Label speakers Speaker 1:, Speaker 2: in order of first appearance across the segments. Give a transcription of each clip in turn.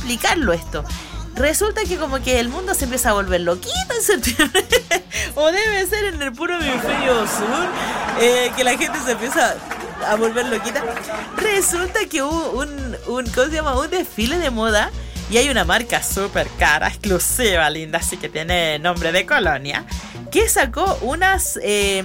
Speaker 1: explicarlo esto. Resulta que como que el mundo se empieza a volver loquito en septiembre. O debe ser en el puro hemisferio sur, que la gente se empieza a volver loquita. Resulta que hubo ¿cómo se llama? Un desfile de moda. Y hay una marca súper cara, exclusiva, linda, así que tiene nombre de colonia, que sacó unas,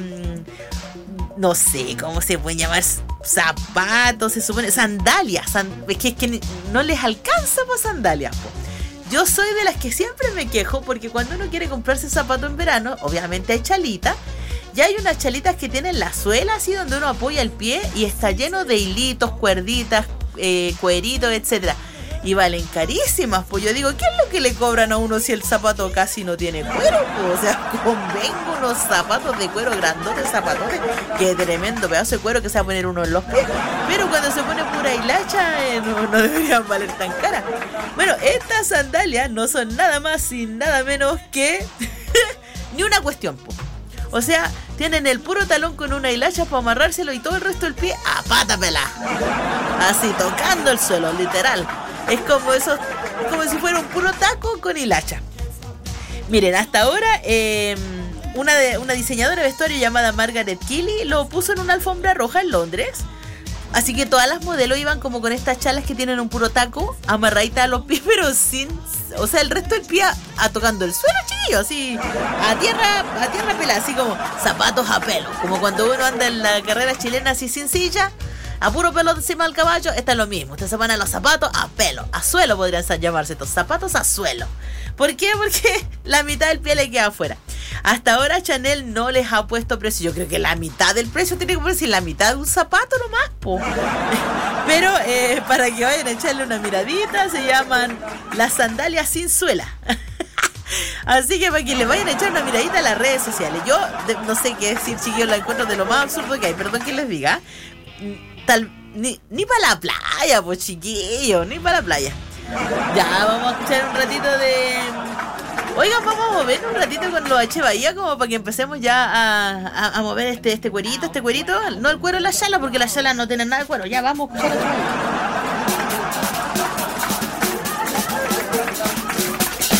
Speaker 1: no sé cómo se pueden llamar, zapatos, se supone, sandalias, que no les alcanza por sandalias, po. Yo soy de las que siempre me quejo porque cuando uno quiere comprarse zapato en verano, obviamente hay chalita. Ya hay unas chalitas que tienen la suela así donde uno apoya el pie y está lleno de hilitos, cuerditas, cueritos, etcétera. Y valen carísimas, pues yo digo, ¿qué es lo que le cobran a uno si el zapato casi no tiene cuero? Pues, o sea, convengo unos zapatos de cuero grandotes, zapatotes, que tremendo pedazo de cuero que se va a poner uno en los pies. Pero cuando se pone pura hilacha, no deberían valer tan cara. Bueno, estas sandalias no son nada más y nada menos que ni una cuestión, pues. O sea, tienen el puro talón con una hilacha para amarrárselo y todo el resto del pie a pata pelá. Así, tocando el suelo, literal. Es como eso, como si fuera un puro taco con hilacha. Miren, hasta ahora una diseñadora de vestuario llamada Margaret Keeley lo puso en una alfombra roja en Londres. Así que todas las modelos iban como con estas chalas que tienen un puro taco amarradita a los pies, pero sin, o sea, el resto del pie a tocando el suelo, chiquillo, así a tierra pelada, así como zapatos a pelo, como cuando uno anda en la carrera chilena así sin silla, a puro pelo encima del caballo. Está lo mismo, ustedes se van a los zapatos a pelo, a suelo podrían llamarse estos zapatos a suelo. ¿Por qué? Porque la mitad del pie le queda afuera. Hasta ahora Chanel no les ha puesto precio. Yo creo que la mitad del precio tiene que ponerse la mitad de un zapato nomás, po. Pero para que vayan a echarle una miradita, se llaman las sandalias sin suela. Así que para que le vayan a echar una miradita a las redes sociales. Yo no sé qué decir, chiquillos, la encuentro de lo más absurdo que hay. Perdón que les diga. Ni para la playa, pues chiquillos, ni para la playa. Ya, vamos a escuchar un ratito de... Oigan, vamos a mover un ratito con los H. Bahía como para que empecemos ya a mover este cuerito, no el cuero de la chala, porque la chala no tiene nada de cuero. Ya, vamos a escuchar H. Bahía.